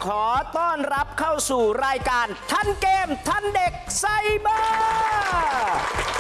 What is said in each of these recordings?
อต้อนรับเข้าสู่รายการทันเกมทันเด็กไซเบอร์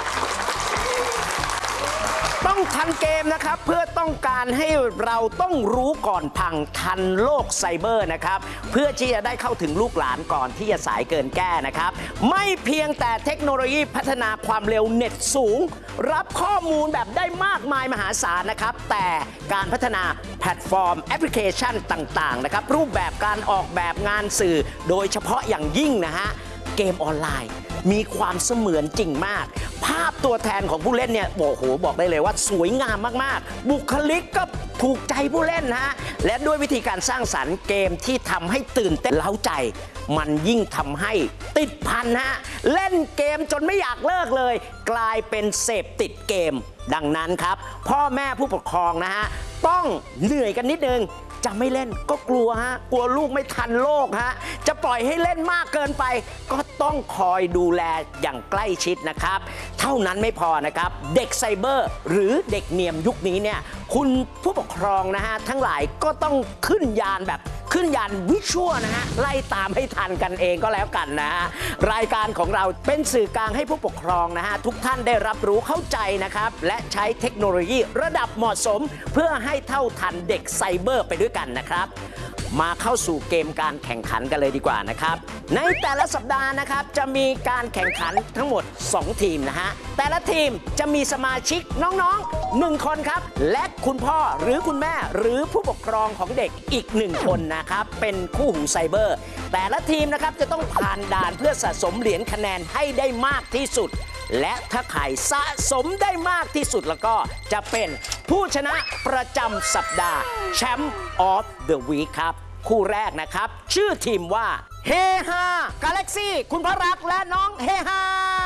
ต้องทันเกมนะครับเพื่อต้องการให้เราต้องรู้ก่อนพังทันโลกไซเบอร์นะครับเพื่อที่จะได้เข้าถึงลูกหลานก่อนที่จะสายเกินแก้นะครับไม่เพียงแต่เทคโนโลยีพัฒนาความเร็วเน็ตสูงรับข้อมูลแบบได้มากมายมหาศาลนะครับแต่การพัฒนาแพลตฟอร์มแอปพลิเคชันต่างๆนะครับรูปแบบการออกแบบงานสื่อโดยเฉพาะอย่างยิ่งนะฮะเกมออนไลน์มีความเสมือนจริงมากภาพตัวแทนของผู้เล่นเนี่ยโอ้โหบอกได้เลยว่าสวยงามมากๆบุคลิกก็ถูกใจผู้เล่นนะฮะและด้วยวิธีการสร้างสรรค์เกมที่ทำให้ตื่นเต้นเร้าใจมันยิ่งทำให้ติดพันฮะเล่นเกมจนไม่อยากเลิกเลยกลายเป็นเสพติดเกมดังนั้นครับพ่อแม่ผู้ปกครองนะฮะต้องเหนื่อยกันนิดนึงจะไม่เล่นก็กลัวฮะกลัวลูกไม่ทันโลกฮะจะปล่อยให้เล่นมากเกินไปก็ต้องคอยดูแลอย่างใกล้ชิดนะครับเท่านั้นไม่พอนะครับเด็กไซเบอร์หรือเด็กเนียมยุคนี้เนี่ยคุณผู้ปกครองนะฮะทั้งหลายก็ต้องขึ้นยานแบบขึ้นยานวิชวลนะฮะไล่ตามให้ทันกันเองก็แล้วกันนะฮะรายการของเราเป็นสื่อกลางให้ผู้ปกครองนะฮะทุกท่านได้รับรู้เข้าใจนะครับและใช้เทคโนโลยีระดับเหมาะสมเพื่อให้เท่าทันเด็กไซเบอร์ไปด้วยกันนะครับมาเข้าสู่เกมการแข่งขันกันเลยดีกว่านะครับในแต่ละสัปดาห์นะครับจะมีการแข่งขันทั้งหมด2ทีมนะฮะแต่ละทีมจะมีสมาชิกน้องๆ1คนครับและคุณพ่อหรือคุณแม่หรือผู้ปกครองของเด็กอีก1คนนะครับเป็นคู่หูไซเบอร์แต่ละทีมนะครับจะต้องผ่านด่านเพื่อสะสมเหรียญคะแนนให้ได้มากที่สุดและถ้าใครสะสมได้มากที่สุดแล้วก็จะเป็นผู้ชนะประจำสัปดาห์แชมป์ออฟเดอะวีคครับคู่แรกนะครับชื่อทีมว่าเฮฮากาแล็กซี่คุณพระรักและน้องเฮฮา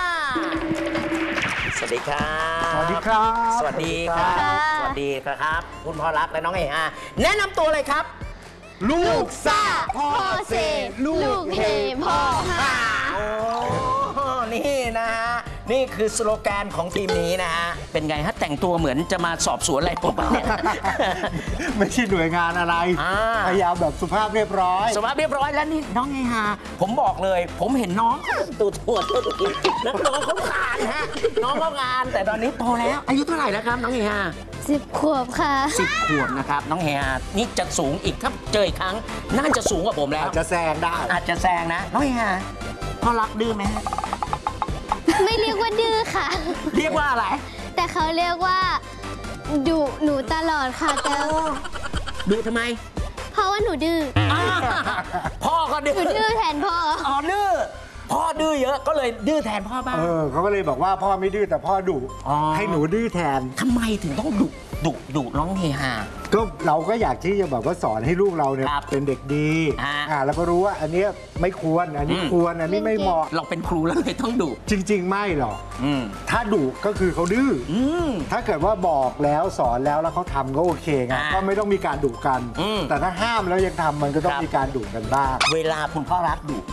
สวัสดีครับสวัสดีครับสวัสดีครับสวัสดีครับคุณพระรักและน้องเฮฮาแนะนำตัวเลยครับลูกซ่าพ่อเซลูกเฮพ่อฮาโอ้นี่นะฮะนี่คือสโลแกนของทีมนี้นะฮะเป็นไงฮะแต่งตัวเหมือนจะมาสอบสวนอะไรผมเนี่ยไม่ใช่หน่วยงานอะไรพยายามแบบสุภาพเรียบร้อยสุภาพเรียบร้อยแล้วนี่น้องเฮฮาผมบอกเลยผมเห็นน้องตัวแล้วน้องเขางานฮะน้องเขางานแต่ตอนนี้โตแล้วอายุเท่าไหร่แล้วครับน้องเฮฮา 10 ขวบค่ะ 10 ขวบนะครับน้องเฮฮานี่จะสูงอีกถ้าเจออีกครั้งน่าจะสูงกว่าผมแล้วอาจจะแซงได้อาจจะแซงนะน้องเฮฮาพ่อรักดื้อไหมฮะไม่เรียกว่าดื้อค่ะเรียกว่าอะไรแต่เขาเรียกว่าดุหนูตลอดค่ะแต่ดุทำไมเพราะว่าหนูดื้อพ่อก็ดื้อหนูดื้อแทนพ่ออ๋อดื้อพ่อดื้อเยอะก็เลยดื้อแทนพ่อบ้างเขาก็เลยบอกว่าพ่อไม่ดื้อแต่พ่อดุให้หนูดื้อแทนทำไมถึงต้องดุน้องเฮฮาก็เราก็อยากที่จะแบบว่าสอนให้ลูกเราเนี่ยเป็นเด็กดีแล้วก็รู้ว่าอันนี้ไม่ควรอันนี้ควรอันนี้ไม่เหมาะเราเป็นครูแล้วเลยต้องดุจริงๆไม่หรอกถ้าดุก็คือเขาดื้อถ้าเกิดว่าบอกแล้วสอนแล้วเขาทำก็โอเคไงก็ไม่ต้องมีการดุกันแต่ถ้าห้ามแล้วยังทำมันก็ต้องมีการดุกันบ้างเวลาคุณพ่อรักดุ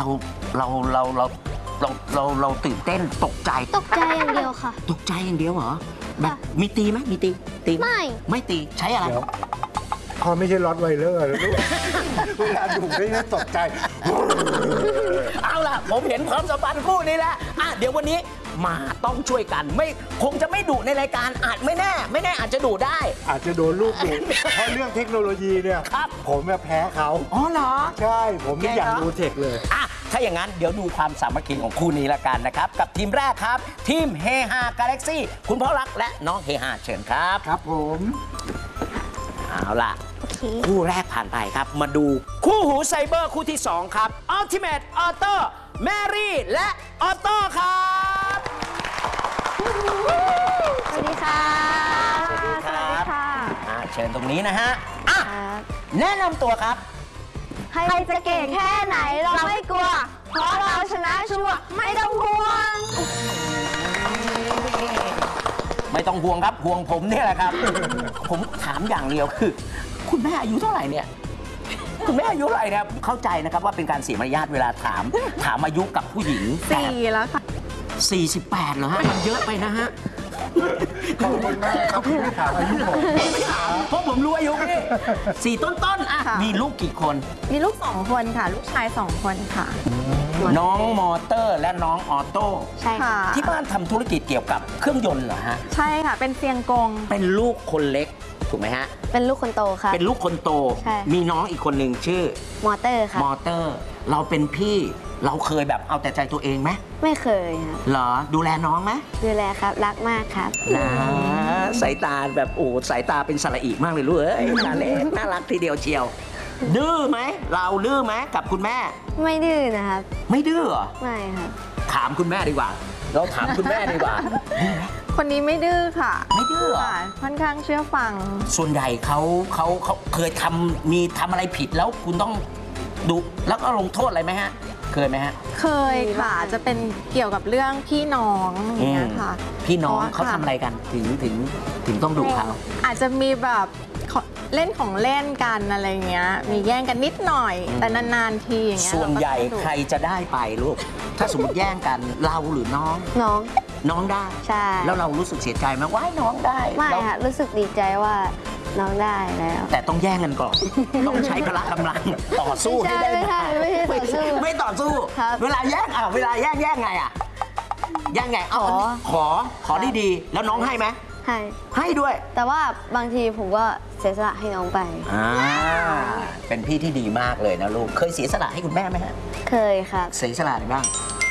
เราตื่นเต้นตกใจอย่างเดียวค่ะตกใจอย่างเดียวเหรอแบบมีตีไหมมีตีไม่ตีใช้อะไรพอไม่ใช่ล็อตไวเลอร์แล้วเวลาดุได้ตกใจเอาล่ะผมเห็นความสัมพันธ์คู่นี้แล้วเดี๋ยววันนี้มาต้องช่วยกันไม่คงจะไม่ดุในรายการอาจไม่แน่อาจจะดุได้อาจจะโดนลูกดุเพราะเรื่องเทคโนโลยีเนี่ยผมแพ้เขาอ๋อเหรอใช่ผมไม่อยากดูเทคเลยถ้าอย่างนั้นเดี๋ยวดูความสามัคคีของคู่นี้ละกันนะครับกับทีมแรกครับทีมเฮฮากาแล็กซี่คุณพ่อรักและน้องเฮฮาเชิญครับครับผมเอาล่ะคู่แรกผ่านไปครับมาดูคู่หูไซเบอร์คู่ที่2ครับ Ultimate Auto แมรี่และออโต้ครับสวัสดีค่ะสวัสดีครับเชิญตรงนี้นะฮะแนะนำตัวครับใครจะเก่งแค่ไหนเราไม่กลัวเพราะเราชนะชัวร์ไม่ต้องห่วงไม่ต้องห่วงครับห่วงผมเนี่ยแหละครับผมถามอย่างเดียวคือคุณแม่อายุเท่าไหร่เนี่ยคุณแม่อายุเท่าไหร่เนี่ยเข้าใจนะครับว่าเป็นการเสียมารยาทเวลาถามอายุกับผู้หญิง 4แล้วค่ะ 48เหรอฮะมันเยอะไปนะฮะขอบคุณมากครับที่ถามอายุผมไม่ถามเพราะผมรู้อายุพี่สี่ต้นๆอ่ะค่ะมีลูกกี่คนมีลูก2 คนค่ะ ลูกชาย2 คนค่ะน้องมอเตอร์และน้องออโต้ใช่ค่ะที่บ้านทำธุรกิจเกี่ยวกับเครื่องยนต์เหรอฮะใช่ค่ะ เป็นเซียงกงเป็นลูกคนเล็กถูกไหมฮะเป็นลูกคนโตครับเป็นลูกคนโตใช่มีน้องอีกคนหนึ่งชื่อมอเตอร์ครับมอเตอร์ เราเป็นพี่เราเคยแบบเอาแต่ใจตัวเองไหมไม่เคยครับเหรอดูแลน้องไหมดูแลครับ รักมากครับนะสายตาแบบโอ้สายตาเป็นสระอีมากเลยลูกเอ้ยตาเล็กน่ารักทีเดียวเชียว ดื้อไหมเราดื้อไหมกับคุณแม่ไม่ดื้อนะครับไม่ดื้อเหรอไม่ครับถามคุณแม่ดีกว่า เราถามคุณแม่ดีกว่าคนนี้ไม่ดื้อค่ะไม่ดื้อเหรอค่ะ ค่อนข้างเชื่อฟังส่วนใหญ่เขาเคยทำอะไรผิดแล้วคุณต้องดุแล้วก็ลงโทษอะไรไหมฮะ เคยไหมฮะเคยค่ะ จะเป็นเกี่ยวกับเรื่องพี่น้องอย่างเงี้ยค่ะพี่น้องพระเขาทำอะไรกันถึงต้องดุเขาอาจจะมีแบบเล่นของเล่นกันอะไรเงี้ย มีแย่งกันนิดหน่อย แต่นานๆทีอย่างเงี้ยส่วนใหญ่เราก็ต้องดุใครจะได้ไปลูก ถ้าสมมติแย่งกันเราหรือน้องน้องน้องได้ใช่แล้วเรารู้สึกเสียใจไหมว่าน้องได้ไม่เราค่ะ รู้สึกดีใจว่าน้องได้แล้วแต่ต้องแย่งกันก่อน ต้องใช้พละกำลังต่อสู้ให้ได้ไม่ใช่ไม่ใช่ต่อสู้ไม่ต่อสู้ครับเวลาแย่งเวลาแย่งไงอ่ะแย่งไงขอดีๆแล้วน้องให้ไหมให้ให้ด้วยแต่ว่าบางทีผมก็เสียสละให้น้องไปเป็นพี่ที่ดีมากเลยนะลูก เคยเสียสละให้คุณแม่ไหมฮะเคยครับเสียสละอะไรบ้าง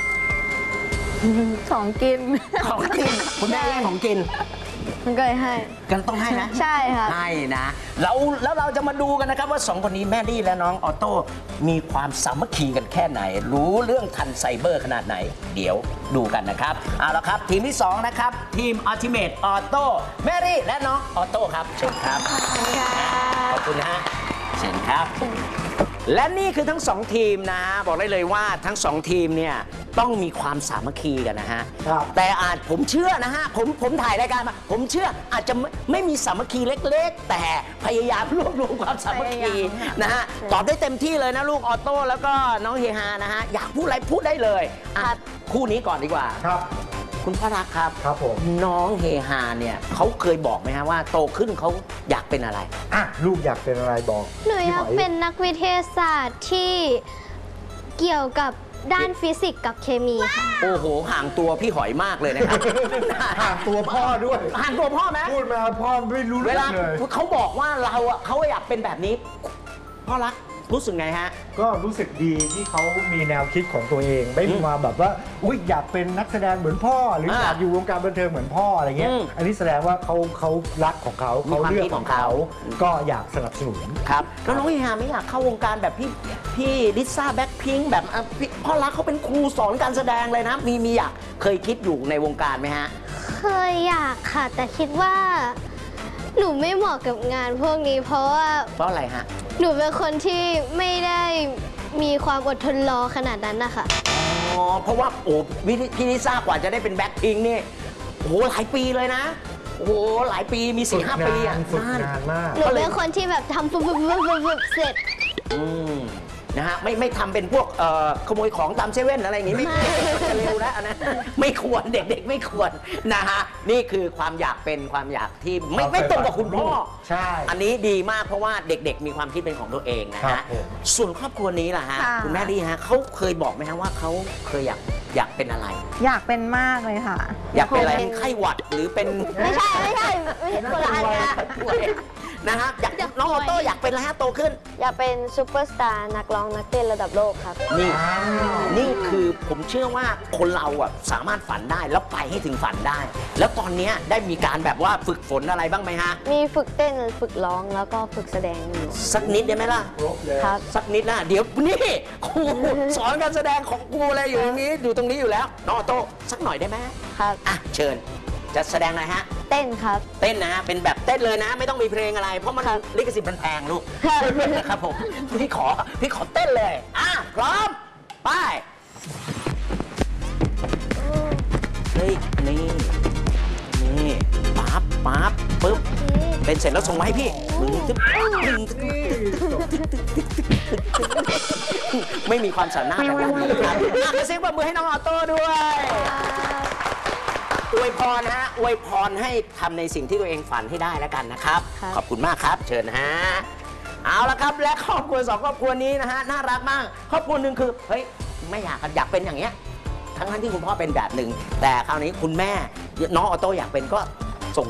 ของกินของกิน คุณแม่แย่งของกินมันก็เลยให้กันต้องให้นะใช่ครับให้นะแล้วเราจะมาดูกันนะครับว่าสองคนนี้แม่ดี้และน้องออโต้มีความสามัคคีกันแค่ไหน รู้เรื่องทันไซเบอร์ขนาดไหน เดี๋ยวดูกันนะครับเอาละครับทีมที่ 2 นะครับ ทีม Ultimate Auto แม่ดี้และน้องออโต้ครับเชิญครับ ขอบคุณนะฮะเชิญครับ และนี่คือทั้ง 2 ทีมนะฮะบอกได้เลยว่าทั้ง 2 ทีมเนี่ยต้องมีความสามัคคีกันนะฮะครับแต่อาจผมเชื่อนะฮะผมถ่ายรายการมาผมเชื่ออาจจะไม่มีสามัคคีเล็กๆ แต่พยายามรวบรวมความสามัคคีพยายามค่ะนะฮะตอบได้เต็มที่เลยนะลูกออโต้แล้วก็น้องเฮฮานะฮะอยากพูดอะไรพูดได้เลยอ่ะคู่นี้ก่อนดีกว่าครับคุณพ่อรักครับครับผมน้องเฮฮาเนี่ยเขาเคยบอกไหมฮะว่าโตขึ้นเขาอยากเป็นอะไรอ่ะลูกอยากเป็นอะไรบอกหนูอยากพี่หเป็นนักวิทยาศาสตร์ที่เกี่ยวกับด้านฟิสิกส์กับเคมีค่ะโอ้โหห่างตัวพี่หอยมากเลยนะครับห่างตัวพ่อด้วยห่างตัวพ่อไหมพูดมาพ่อไม่รู้เวเรื่อลางเลยเขาบอกว่าเขาอยากเป็นแบบนี้ พ่อรักรู้สึกไงฮะก็รู้สึกดีที่เขามีแนวคิดของตัวเอง ไม่มาแบบว่าอุ๊ยอยากเป็นนักแสดงเหมือนพ่อ หรืออยากอยู่วงการบันเทิงเหมือนพ่ออะไรเงี้ยอืมอันนี้แสดงว่าเขารักของเขามีความเลือกคิดขขออง งเขาเขาก็อยากสนับสนุนครับแล้วน้องเฮฮาไม่อยากเข้าวงการแบบพี่ลิซ่าแบ็คพิงค์แบบพ่อรักเขาเป็นครูสอนการแสดงเลยนะมีอยากเคยคิดอยู่ในวงการไหมฮะเคยอยากค่ะ แต่คิดว่า หนูไม่เหมาะกับงานพวกนี้ เพราะว่าเพราะอะไรฮะหนูเป็นคนที่ไม่ได้มีความอดทนรอขนาดนั้นนะคะอ๋อเพราะว่าโอ้พี่ลิซ่ากว่าจะได้เป็นแบ็คพิงค์นี่โอ้โหหลายปีเลยนะโอ้โหหลายปีมี 4-5 ปีอ่ะฝึกนานมากหนูเป็นคนที่แบบทำปุ๊บเสร็จอืมนะฮะไม่ทำเป็นพวกขโมยของตามเซเว่นอะไรอย่างงี้ไม่จะเร็วแล้วอันนะไม่ควรเด็กๆไม่ควรนะฮะนี่คือความอยากเป็นความอยากที่ไม่ตรงกับคุณพ่อใช่อันนี้ดีมากเพราะว่าเด็กๆ มีความคิดเป็นของตัวเองนะครัฮะบผมส่วนครอบครัวนี้ล่ะฮะค่ะคุณแม่ดีฮะเขาเคยบอกไหมฮะว่าเขาเคยอยากเป็นอะไรอยากเป็นมากเลยค่ะอยากเป็นอะไรเป็นไข้หวัดหรือเป็นไม่ใช่คนละอันนะนะฮะอยากน้องออโต้อยากเป็นอะไรฮะโตขึ้นอยากเป็นซูเปอร์สตาร์นักร้องนักเต้นระดับโลกครับนี่คือผมเชื่อว่าคนเราอ่ะสามารถฝันได้แล้วไปให้ถึงฝันได้ แล้วตอนเนี้ยได้มีการแบบว่าฝึกฝนอะไรบ้างไหมฮะมีฝึกเต้นฝึกร้องแล้วก็ฝึกแสดงอยู่สักนิดได้ไหมล่ะครบเลยครับสักนิดนะเดี๋ยวนี่ครูสอนการแสดงของครูอะไรอยู่ตรงนี้อยู่ตรงนี้อยู่แล้วน้องออโต้สักหน่อยได้ไหมครับอ่ะเชิญจะแสดงอะไรฮะเต้นครับเต้นนะฮะเป็นแบบเต้นเลยนะ ไม่ต้องมีเพลงอะไร เพราะมันลิขสิทธิ์มันแพงลูก ครับผมพี่ขอเต้นเลยอ่ะพร้อมไปเฮ้ยนี่ปั๊บปึ๊บเป็นเสร็จแล้วส่งมาให้พี่ไม่มีความสามารถแบบนี้ครับอ่ะขอเสียงปรบมือให้น้องออโต้ด้วยอวยพรนะฮะอวยพรให้ทำในสิ่งที่ตัวเองฝันให้ได้แล้วกันนะครับครับขอบคุณมากครับ เชิญนะฮะเอาละครับและครอบครัวสองครอบครัวนี้นะฮะน่ารักมากครอบครัวหนึ่งคือเฮ้ยไม่อยากเป็นอย่างเงี้ยทั้งที่คุณพ่อเป็นแบบหนึ่งแต่คราวนี้คุณแม่น้องออโต้อยากเป็นก็